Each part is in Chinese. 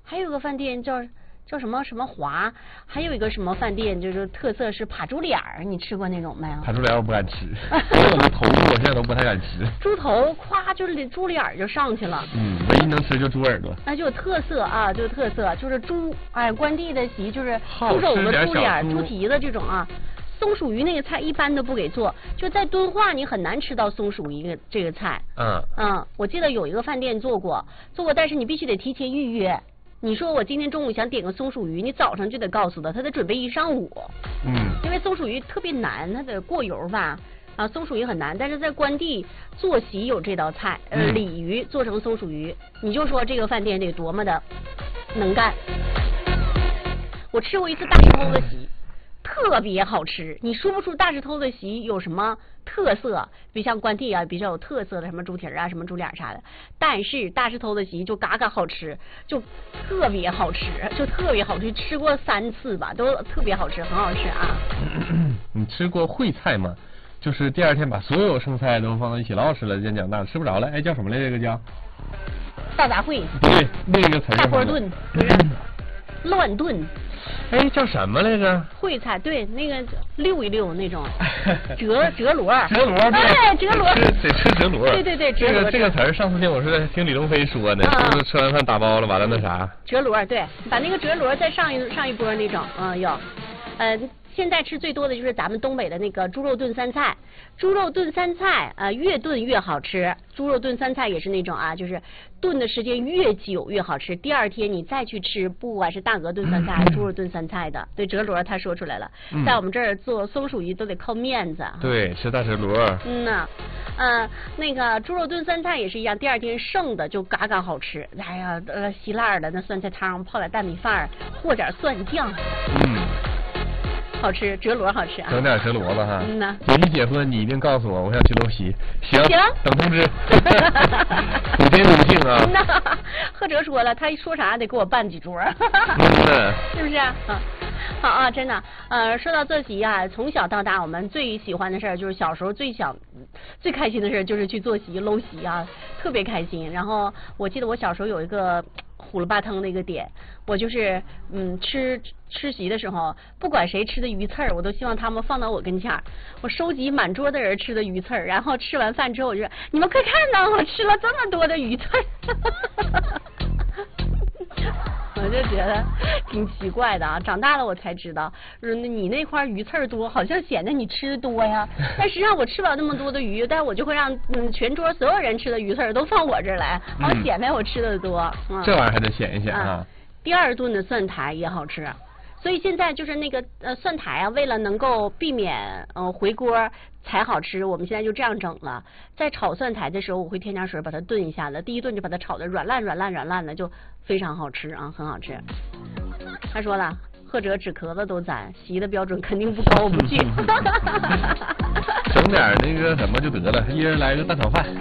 还有个饭店叫什么什么华，还有一个什么饭店就是特色是扒猪脸儿，你吃过那种没有？ 扒猪脸我不敢吃，因为我的头我现在都不太敢吃。 猪头咵就是猪脸儿就上去了。 唯一能吃就猪耳朵。 那就有特色啊，就有特色，就是猪关帝的席就是猪肘子、猪脸、猪蹄子这种啊。松鼠鱼那个菜一般都不给做，就在敦化你很难吃到松鼠鱼这个菜。我记得有一个饭店做过，但是你必须得提前预约。你说我今天中午想点个松鼠鱼，你早上就得告诉他得准备一上午。因为松鼠鱼特别难，它得过油吧。松鼠鱼很难，但是在关帝坐席有这道菜，鲤鱼做成松鼠鱼，你就说这个饭店得多么的能干。我吃过一次大石头的席。特别好吃，你说不出大石头的席有什么特色，比像关帝啊比较有特色的什么猪蹄啊什么猪脸啥的，但是大石头的席就嘎嘎好吃，就特别好吃，吃过3次吧，都特别好吃，很好吃啊。 你吃过烩菜吗？就是第二天把所有剩菜都放到一起捞吃了，见讲大吃不着了，哎，叫什么来着？这个叫大杂烩。 对，那个词儿。 大锅炖不是乱炖。 哎，叫什么来着？ 烩菜，对，那个溜一溜那种，折螺， 哎，折螺，得吃折螺。 对， 这个词儿，上次听我是听李龙飞说的，就是吃完饭打包了，完了那啥。 折螺，对，把那个折螺再上一波那种，有，现在吃最多的就是咱们东北的那个猪肉炖酸菜，越炖越好吃。猪肉炖酸菜也是那种啊，就是炖的时间越久越好吃。第二天你再去吃，不管是大鹅炖酸菜还是猪肉炖酸菜的，对，折螺他说出来了，在我们这儿做松鼠鱼都得靠面子。 对，吃大折螺。 那个猪肉炖酸菜也是一样，第二天剩的就嘎嘎好吃。哎呀，稀烂的那酸菜汤泡点蛋米饭，和点蒜酱。好吃，折螺好吃啊！ 整点折螺吧哈。姐一结婚，你一定告诉我，我想去搂席。行，等通知。古天鲁性啊。 贺哲说了，他说啥得给我办几桌。是不是啊？好啊，真的。说到坐席啊，从小到大我们最喜欢的事儿就是小时候最开心的事就是去坐席搂席啊，特别开心。然后我记得我小时候有一个虎了吧腾的一个点，我就是吃席的时候，不管谁吃的鱼刺儿，我都希望他们放到我跟前儿，我收集满桌的人吃的鱼刺儿，然后吃完饭之后我就说你们快看呐，我吃了这么多的鱼刺儿。我就觉得挺奇怪的啊，长大了我才知道，你那块鱼刺儿多，好像显得你吃的多呀。但实际上我吃不了那么多的鱼，但我就会让全桌所有人吃的鱼刺儿都放我这儿来，好显摆我吃的多。 这玩意儿还得显一显啊。 第二顿的蒜苔也好吃。所以现在就是那个蒜苔啊，为了能够避免回锅才好吃，我们现在就这样整了。在炒蒜苔的时候，我会添加水把它炖一下子，第一顿就把它炒的软烂的，就非常好吃啊，很好吃。他说了，贺哲纸壳子都攒，席的标准肯定不高，我不去。 整点那个什么就得了，一人来个蛋炒饭。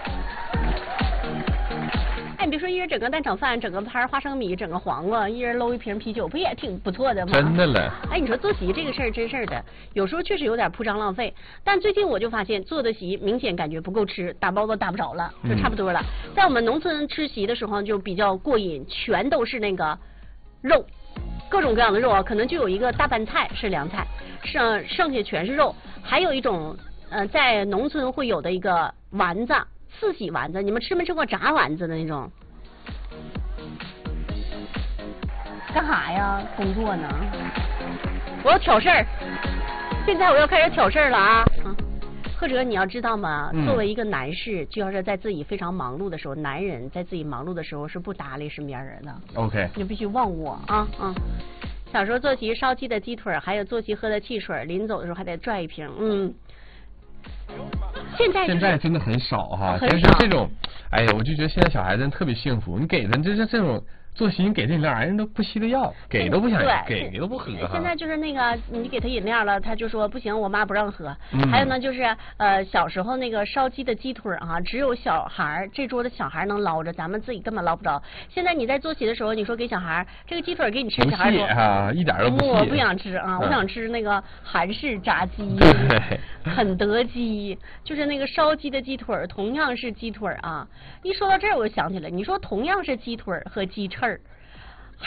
哎，你别说，一人整个蛋炒饭，整个盘花生米，整个黄瓜，一人搂一瓶啤酒，不也挺不错的吗？ 真的了。 哎，你说做席这个事儿真事儿的，有时候确实有点铺张浪费。但最近我就发现，做的席明显感觉不够吃，打包都打不着了，就差不多了。在我们农村吃席的时候就比较过瘾，全都是那个肉，各种各样的肉啊，可能就有一个大拌菜是凉菜，剩下全是肉。还有一种在农村会有的一个丸子。四喜丸子，你们吃没吃过炸丸子的那种？干啥呀？工作呢？我要挑事儿，现在我要开始挑事儿了啊！贺哲，你要知道吗？作为一个男士，就要是在自己非常忙碌的时候，男人在自己忙碌的时候是不搭理身边人的。 OK， 你必须忘我啊！小时候坐席烧鸡的鸡腿，还有坐席喝的汽水，临走的时候还得拽一瓶。现在真的很少哈， 很少。这种，哎呀，我就觉得现在小孩子特别幸福，你给他这种坐席，你给这饮料，人都不稀得要，给都不想要，给都不喝。 现在就是那个，你给他饮料了，他就说不行，我妈不让喝。还有呢，就是小时候那个烧鸡的鸡腿啊，只有小孩这桌的小孩能捞着，咱们自己根本捞不着。现在你在坐席的时候，你说给小孩这个鸡腿给你吃，小孩说哈，一点都不屑。 我不想吃啊，我想吃那个韩式炸鸡、肯德基，就是那个烧鸡的鸡腿，同样是鸡腿啊。一说到这儿，我就想起来，你说同样是鸡腿和鸡翅，